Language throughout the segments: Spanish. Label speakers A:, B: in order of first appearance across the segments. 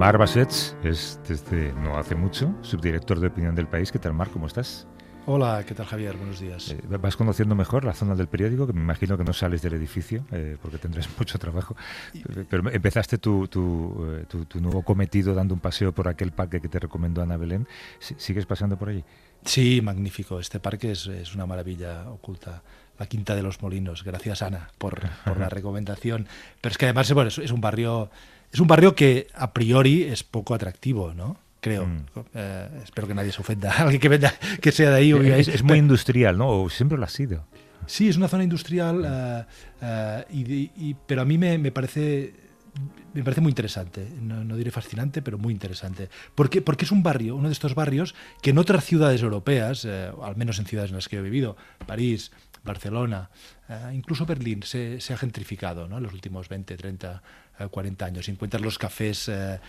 A: Marc Bassets es desde no hace mucho subdirector de opinión del País. ¿Qué tal, Marc? ¿Cómo estás?
B: Hola, ¿qué tal, Javier? Buenos días.
A: ¿Vas conociendo mejor la zona del periódico? Que me imagino que no sales del edificio porque tendrás mucho trabajo. Pero empezaste tu nuevo cometido dando un paseo por aquel parque que te recomendó Ana Belén. ¿Sigues paseando por allí?
B: Sí, magnífico. Este parque es una maravilla oculta. La Quinta de los Molinos. Gracias, Ana, por la recomendación. Pero es que además es un barrio que a priori es poco atractivo, ¿no? Creo. Espero que nadie se ofenda. Alguien que sea de ahí.
A: Es muy industrial, ¿no? ¿O siempre lo ha sido?
B: Sí, es una zona industrial, pero a mí me parece muy interesante. No diré fascinante, pero muy interesante. Porque es un barrio, uno de estos barrios que en otras ciudades europeas, al menos en ciudades en las que he vivido, París, Barcelona, incluso Berlín, se ha gentrificado, ¿no? En los últimos 20, 30, 40 años. Encuentras los cafés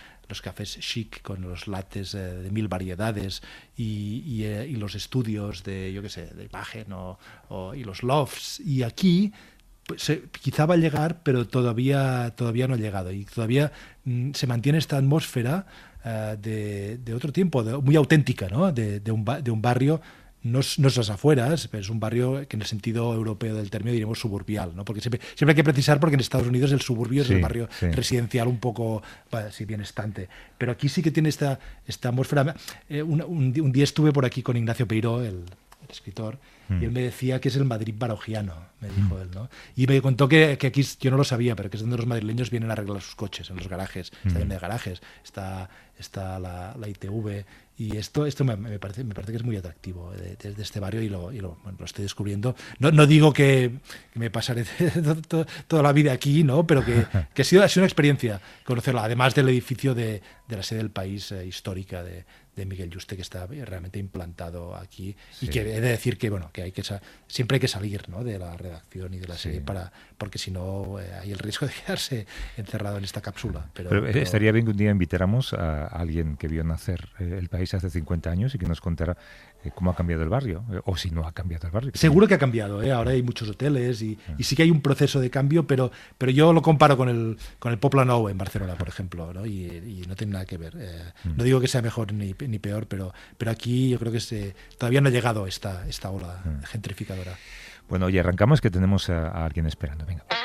B: chic con los lattes de 1000 variedades y los estudios de, yo qué sé, de imagen y los lofts. Y aquí pues, quizá va a llegar, pero todavía no ha llegado. Y todavía se mantiene esta atmósfera de otro tiempo, muy auténtica, ¿no? De un barrio. No es las afueras, pero es un barrio que en el sentido europeo del término diríamos suburbial, ¿no? Porque siempre hay que precisar, porque en Estados Unidos el suburbio es el barrio residencial un poco, si bien estante. Pero aquí sí que tiene esta atmósfera. Un día estuve por aquí con Ignacio Peiró, el escritor, y él me decía que es el Madrid barogiano, me dijo él, ¿no? Y me contó que aquí, yo no lo sabía, pero que es donde los madrileños vienen a arreglar sus coches, en los garajes. Está lleno de garajes, está la ITV, y esto me parece que es muy atractivo desde este barrio, y lo estoy descubriendo. No digo que me pasaré toda la vida aquí, ¿no? Pero que ha sido una experiencia conocerlo, además del edificio de la sede del País histórica de Miguel Yuste, que está realmente implantado aquí. Sí. Y que he de decir que siempre hay que salir, ¿no? De la redacción y de la serie porque si no hay el riesgo de quedarse encerrado en esta cápsula. Pero
A: estaría bien que un día invitáramos a alguien que vio nacer el País hace 50 años y que nos contara cómo ha cambiado el barrio, o si no ha cambiado el barrio.
B: Seguro que ha cambiado, ahora hay muchos hoteles y sí que hay un proceso de cambio, pero yo lo comparo con el Poble Nou en Barcelona, por ejemplo, ¿no? Y no tiene nada que ver. No digo que sea mejor ni peor, pero aquí yo creo que todavía no ha llegado esta ola gentrificadora.
A: Bueno, oye, arrancamos, que tenemos a alguien esperando. Venga.